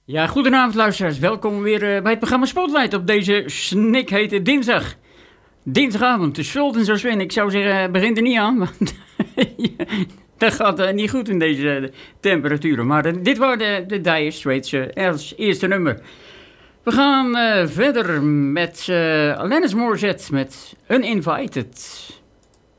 Ja, goedenavond luisteraars. Welkom weer bij het programma Spotlight op deze snikhete dinsdag. Dinsdagavond, de Sultan zo Sven. Ik zou zeggen, begint er niet aan, want dat gaat niet goed in deze temperaturen. Maar dit waren de Dire Straits als eerste nummer. We gaan verder met Alanis Morissette met Uninvited.